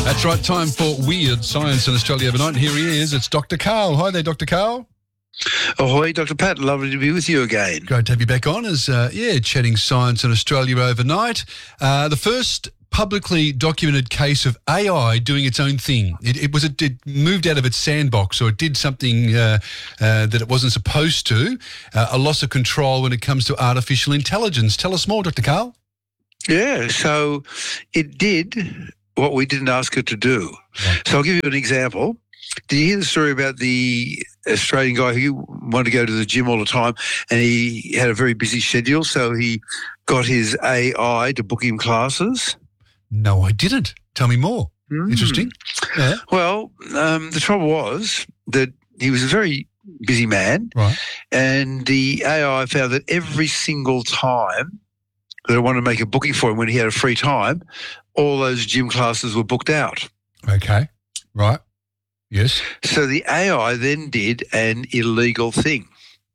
That's right, time for Weird Science in Australia overnight. And here he is, it's Dr. Karl. Hi there, Dr. Karl. Ahoy, Dr. Pat. Lovely to be with you again. Great to have you back on as, chatting science in Australia overnight. The first publicly documented case of AI doing its own thing. It moved out of its sandbox, or it did something that it wasn't supposed to, a loss of control when it comes to artificial intelligence. Tell us more, Dr. Karl. Yeah, so it did what we didn't ask it to do. Right. So I'll give you an example. Did you hear the story about the Australian guy who wanted to go to the gym all the time and he had a very busy schedule, so he got his AI to book him classes? No, I didn't. Tell me more. Interesting. Yeah. Well, the trouble was that he was a very busy man, Right. and the AI found that every single time that I wanted to make a booking for him when he had a free time, all those gym classes were booked out. Okay. Right. Yes. So the AI then did an illegal thing.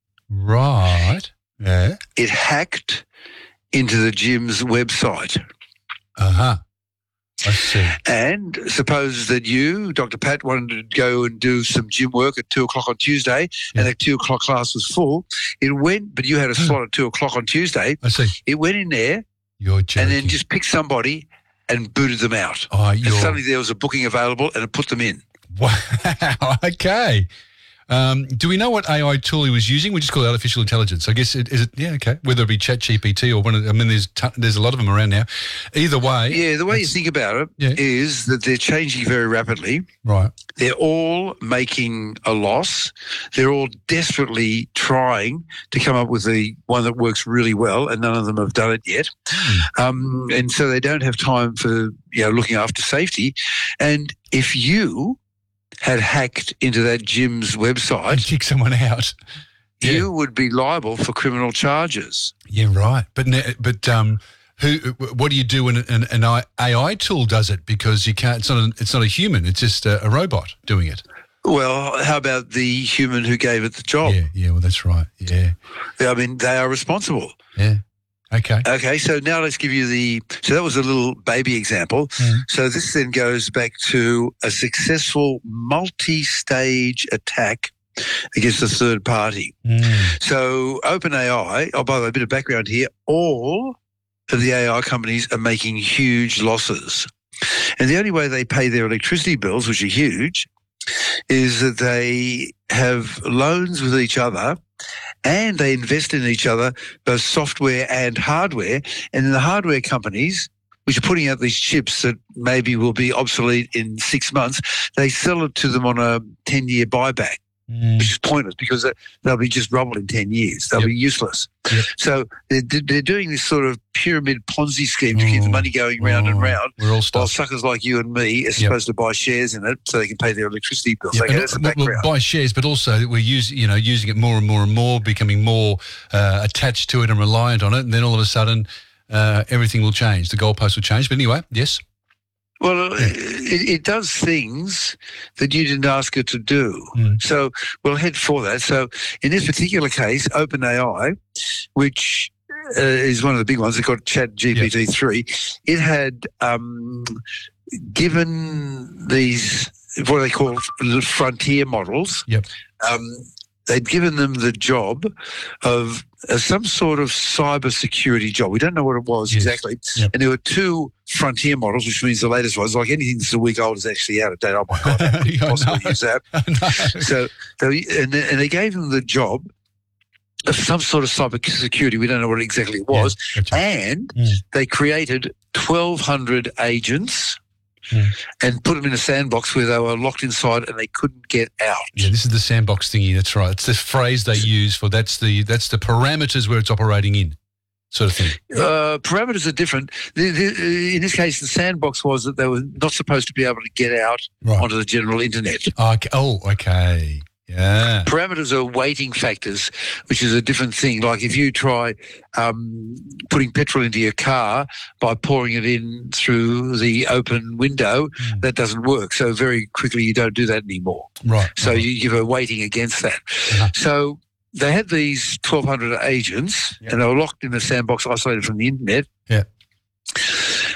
Right. Yeah. It hacked into the gym's website. Uh-huh. I see. And suppose that you, Dr. Pat, wanted to go and do some gym work at 2 o'clock on Tuesday, Yeah. and that 2 o'clock class was full. It went, but you had a slot at 2 o'clock on Tuesday. I see. It went in there You're joking. and then just picked somebody and booted them out. Oh, And you're... suddenly there was a booking available and it put them in. Wow. Okay. Do we know what AI tool he was using? We just call it artificial intelligence. I guess yeah, okay. Whether it be ChatGPT or there's a lot of them around now. Either way. Yeah, the way you think about it is that they're changing very rapidly. Right. They're all making a loss. They're all desperately trying to come up with the one that works really well, and none of them have done it yet. And so they don't have time for looking after safety. And if you had hacked into that gym's And website, kick someone out. Yeah. you would be liable for criminal charges. Yeah, right. But what do you do when an AI tool does it? Because you can't. It's not a human. It's just a robot doing it. Well, how about the human who gave it the job? Yeah. Well, that's right. Yeah. I mean, they are responsible. Yeah. Okay. Okay, so now let's give you so that was a little baby example. So this then goes back to a successful multi-stage attack against a third party. So OpenAI, by the way, a bit of background here, all of the AI companies are making huge losses. And the only way they pay their electricity bills, which are huge, is that they have loans with each other and they invest in each other, both software and hardware. And then the hardware companies, which are putting out these chips that maybe will be obsolete in 6 months, they sell it to them on a 10-year buyback, which is pointless because they'll be just rubble in 10 years. They'll be useless. Yep. So they're doing this sort of pyramid Ponzi scheme to keep the money going round and round. We're all While stuck. suckers like you and me are supposed to buy shares in it so they can pay their electricity bills. Yeah, Okay, that's the we'll background. buy shares, but also we're using it more and more and more, becoming more attached to it and reliant on it, and then all of a sudden everything will change. The goalposts will change. But anyway, yes. Well, it does things that you didn't ask it to do. So we'll head for that. So in this particular case, OpenAI, which is one of the big ones, it got ChatGPT-3, it had given these, what they call frontier models, Yep. they'd given them the job of some sort of cyber security job. We don't know what it was exactly. Yep. And there were 2 frontier models, which means the latest ones, like anything that's a week old is actually out of date. Oh my God, how could you possibly use that? So, they gave them the job of some sort of cyber security. We don't know what exactly it was. Yeah, gotcha. And they created 1,200 agents and put them in a sandbox where they were locked inside and they couldn't get out. Yeah, this is the sandbox thingy. That's right. It's the phrase they use for that's the parameters where it's operating in, sort of thing. Parameters are different. In this case, the sandbox was that they were not supposed to be able to get out onto the general internet. Okay. Oh, okay. Yeah. Parameters are weighting factors, which is a different thing. Like if you try putting petrol into your car by pouring it in through the open window, that doesn't work. So very quickly you don't do that anymore. Right. So you give a weighting against that. So they had these 1,200 agents and they were locked in a sandbox isolated from the internet. Yeah.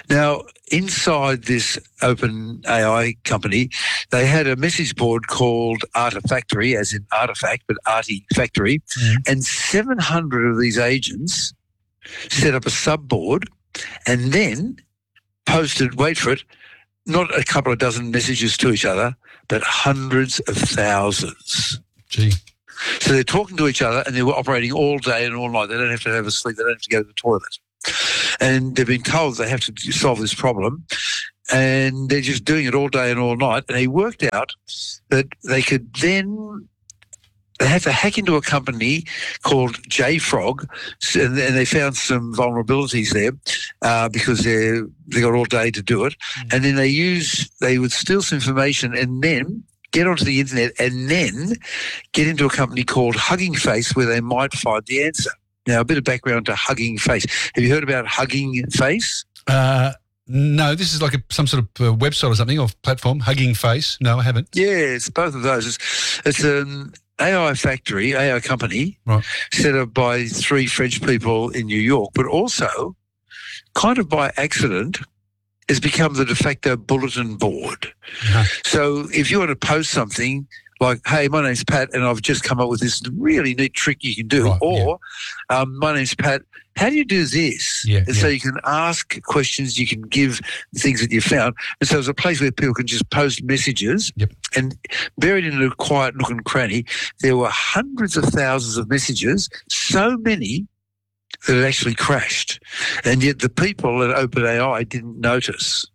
Now, inside this open AI company, they had a message board called Artifactory, as in artifact, but Artifactory, and 700 of these agents set up a sub-board and then posted, wait for it, not a couple of dozen messages to each other, but hundreds of thousands. Gee. So they're talking to each other and they were operating all day and all night. They don't have to have a sleep. They don't have to go to the toilet. And they've been told they have to solve this problem. And they're just doing it all day and all night. And they worked out that they could then, they had to hack into a company called JFrog, and they found some vulnerabilities there because they got all day to do it. And then they would steal some information and then get onto the internet and then get into a company called Hugging Face where they might find the answer. Now, a bit of background to Hugging Face. Have you heard about Hugging Face? No, this is like some sort of website or something, or platform, Hugging Face. No, I haven't. Yeah, it's both of those. It's an AI factory, AI company, right, set up by 3 French people in New York, but also, kind of by accident, has become the de facto bulletin board. Uh-huh. So if you want to post something like, hey, my name's Pat and I've just come up with this really neat trick you can do, right, or my name's Pat, how do you do this? Yeah, and so you can ask questions, you can give things that you found. And so it's a place where people can just post messages. Yep. And buried in a quiet nook and cranny, there were hundreds of thousands of messages, so many that it actually crashed. And yet the people at OpenAI didn't notice.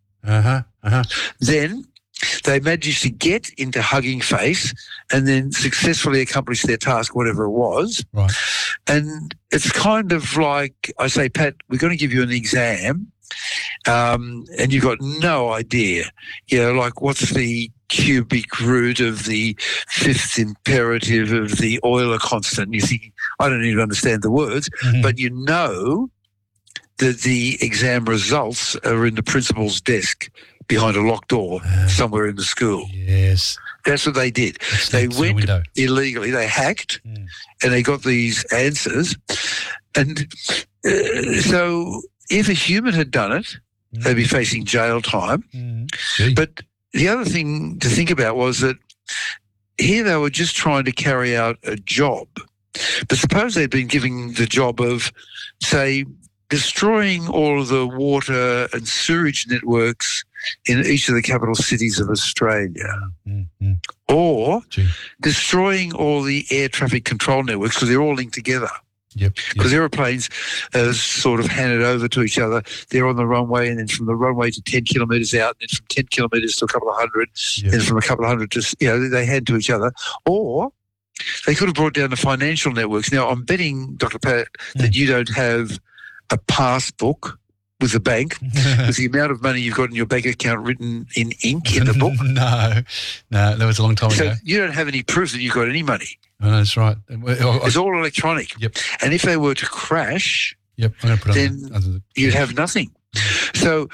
Then they managed to get into Hugging Face and then successfully accomplish their task, whatever it was. Right. And it's kind of like I say, Pat, we're going to give you an exam and you've got no idea, like what's the cubic root of the 5th imperative of the Euler constant. And you think, I don't even understand the words, but you know that the exam results are in the principal's desk behind a locked door somewhere in the school. Yes. That's what they did. They went illegally, they hacked, and they got these answers. And so if a human had done it, they'd be facing jail time. But the other thing to think about was that here they were just trying to carry out a job. But suppose they'd been given the job of, say, destroying all of the water and sewage networks in each of the capital cities of Australia, or destroying all the air traffic control networks because they're all linked together. Because aeroplanes sort of handed over to each other. They're on the runway, and then from the runway to 10 kilometres out, and then from 10 kilometres to a couple of hundred, and from a couple of hundred to, they hand to each other. Or they could have brought down the financial networks. Now, I'm betting, Dr. Pat, that you don't have a passbook with the bank, with the amount of money you've got in your bank account written in ink in the book. No, that was a long time ago. So you don't have any proof that you've got any money. Oh, that's right. It's all electronic. Yep. And if they were to crash, I'm going to put then you'd have nothing. So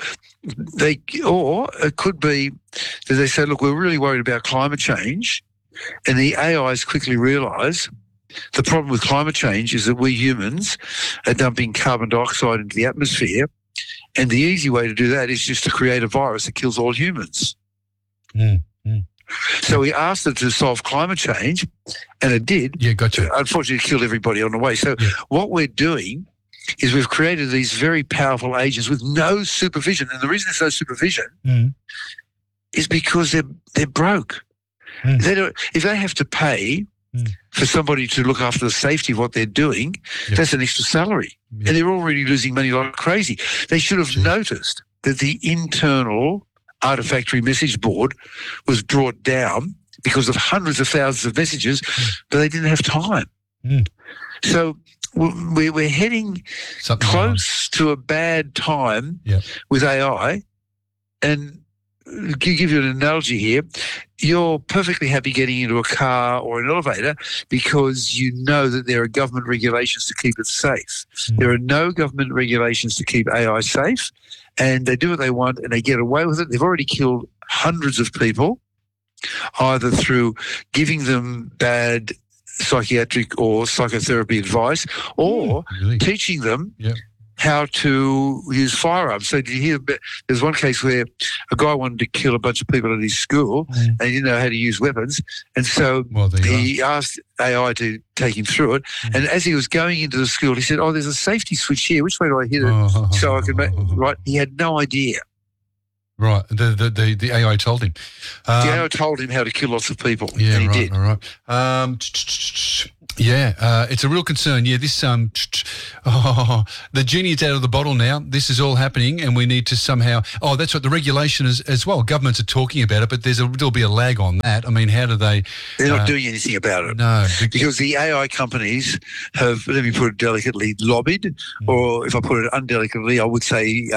or it could be that they say, look, we're really worried about climate change, and the AIs quickly realise the problem with climate change is that we humans are dumping carbon dioxide into the atmosphere, and the easy way to do that is just to create a virus that kills all humans. So we asked it to solve climate change, and it did. Yeah, gotcha. Unfortunately, it killed everybody on the way. So what we're doing is we've created these very powerful agents with no supervision. And the reason there's no supervision is because they're broke. If they have to pay for somebody to look after the safety of what they're doing, that's an extra salary. And they're already losing money like crazy. They should have noticed that the internal Artifactory message board was brought down because of hundreds of thousands of messages, but they didn't have time. So we're heading close to a bad time with AI. And to give you an analogy here, you're perfectly happy getting into a car or an elevator because you know that there are government regulations to keep it safe. There are no government regulations to keep AI safe, and they do what they want and they get away with it. They've already killed hundreds of people, either through giving them bad psychiatric or psychotherapy advice or teaching them how to use firearms. So did you hear? There's one case where a guy wanted to kill a bunch of people at his school, and he didn't know how to use weapons, and so he asked AI to take him through it. And as he was going into the school, he said, "Oh, there's a safety switch here. Which way do I hit it so I can make right?" He had no idea. Right, the AI told him. The AI told him how to kill lots of people. Yeah, and he right, did. right. It's a real concern. Yeah, this the genie's out of the bottle now. This is all happening, and we need to somehow. Oh, that's what the regulation is as well. Governments are talking about it, but there'll be a lag on that. I mean, how do they? They're not doing anything about it. No, because the AI companies have, let me put it delicately, lobbied, or if I put it undelicately, I would say.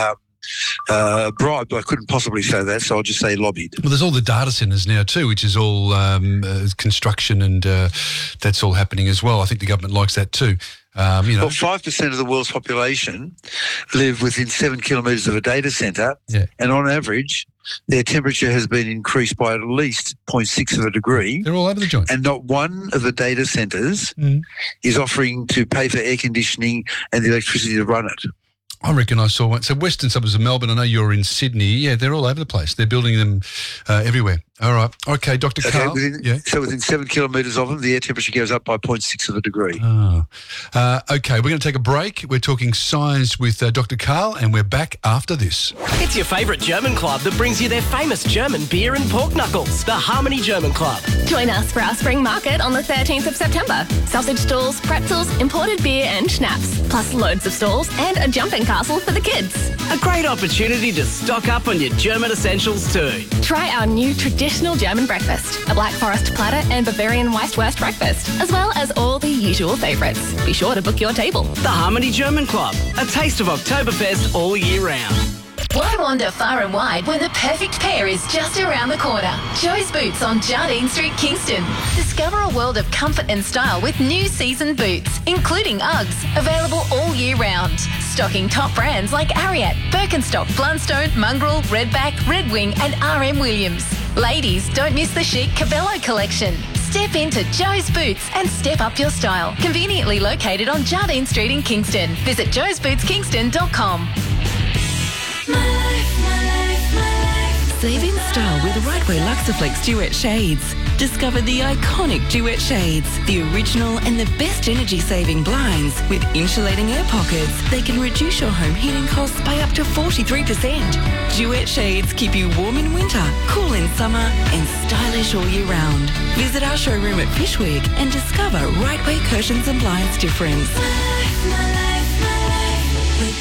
Bribed, I couldn't possibly say that, so I'll just say lobbied. Well, there's all the data centres now too, which is all construction, and that's all happening as well. I think the government likes that too. Well, 5% of the world's population live within 7 kilometres of a data centre, and on average, their temperature has been increased by at least 0.6 of a degree. They're all over the joint. And not one of the data centres is offering to pay for air conditioning and the electricity to run it. I reckon I saw one. So western suburbs of Melbourne, I know you're in Sydney. Yeah, they're all over the place. They're building them everywhere. All right. Okay, Dr. Karl. So within 7 kilometres of them, the air temperature goes up by 0.6 of a degree. Oh. Okay, we're going to take a break. We're talking science with Dr. Karl, and we're back after this. It's your favourite German club that brings you their famous German beer and pork knuckles, the Harmony German Club. Join us for our spring market on the 13th of September. Sausage stalls, pretzels, imported beer and schnapps, plus loads of stalls and a jumping castle for the kids. A great opportunity to stock up on your German essentials too. Try our new traditional German breakfast, a Black Forest platter and Bavarian Weisswurst breakfast, as well as all the usual favourites. Be sure to book your table. The Harmony German Club, a taste of Oktoberfest all year round. Why wander far and wide when the perfect pair is just around the corner? Joe's Boots on Jardine Street, Kingston. Discover a world of comfort and style with new season boots, including Uggs, available all year round. Stocking top brands like Ariat, Birkenstock, Blundstone, Mongrel, Redback, Red Wing and RM Williams. Ladies, don't miss the chic Cabello collection. Step into Joe's Boots and step up your style. Conveniently located on Jardine Street in Kingston. Visit joesbootskingston.com. Save in style with Rightway Luxaflex Duet Shades. Discover the iconic Duet Shades, the original and the best energy-saving blinds with insulating air pockets. They can reduce your home heating costs by up to 43%. Duet Shades keep you warm in winter, cool in summer and stylish all year round. Visit our showroom at Fishwick and discover Rightway Curtains and Blinds difference. My life with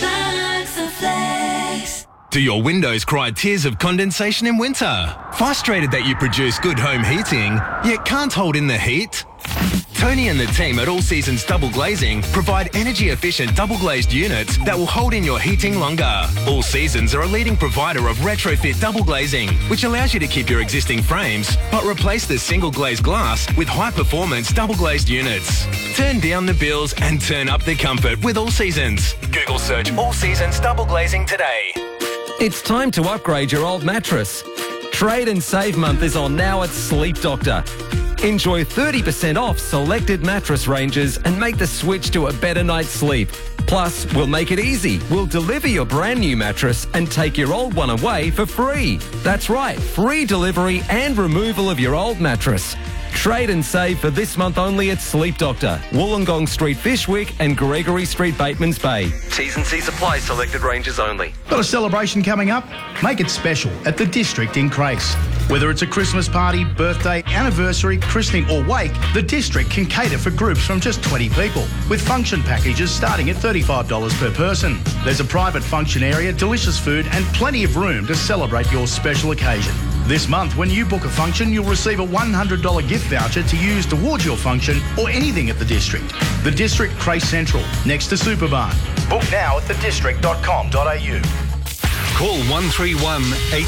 Luxaflex. Do your windows cry tears of condensation in winter? Frustrated that you produce good home heating, yet can't hold in the heat? Tony and the team at All Seasons Double Glazing provide energy-efficient double-glazed units that will hold in your heating longer. All Seasons are a leading provider of retrofit double glazing, which allows you to keep your existing frames, but replace the single-glazed glass with high-performance double-glazed units. Turn down the bills and turn up the comfort with All Seasons. Google search All Seasons Double Glazing today. It's time to upgrade your old mattress. Trade and Save Month is on now at Sleep Doctor. Enjoy 30% off selected mattress ranges and make the switch to a better night's sleep. Plus, we'll make it easy. We'll deliver your brand new mattress and take your old one away for free. That's right, free delivery and removal of your old mattress. Trade and save for this month only at Sleep Doctor, Wollongong Street, Fishwick and Gregory Street, Batemans Bay. T's and C's apply, selected ranges only. Got a celebration coming up? Make it special at the District in Crace. Whether it's a Christmas party, birthday, anniversary, christening or wake, the District can cater for groups from just 20 people, with function packages starting at $35 per person. There's a private function area, delicious food and plenty of room to celebrate your special occasion. This month, when you book a function, you'll receive a $100 gift voucher to use towards your function or anything at the District. The District Crace Central, next to Superbarn. Book now at thedistrict.com.au. Call 131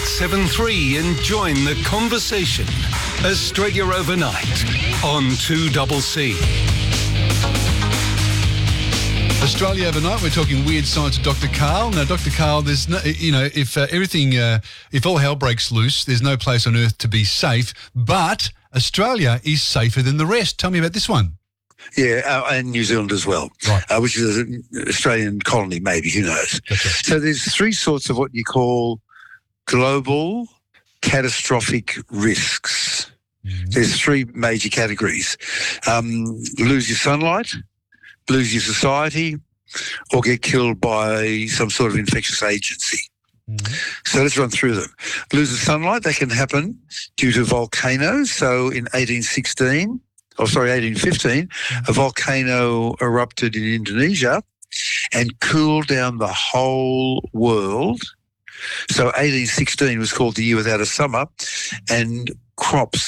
873 and join the conversation. Australia Overnight on 2CC. Australia Overnight, we're talking weird science with Dr. Karl. Now, Dr. Karl, there's no, if if all hell breaks loose, there's no place on earth to be safe, but Australia is safer than the rest. Tell me about this one. Yeah, and New Zealand as well, Right. Which is an Australian colony, maybe, who knows. Gotcha. So there's three sorts of what you call global catastrophic risks. There's three major categories. Lose your sunlight, lose your society, or get killed by some sort of infectious agency. So let's run through them. Lose the sunlight, that can happen due to volcanoes. So in 1815, a volcano erupted in Indonesia and cooled down the whole world. So 1816 was called the year without a summer, and crops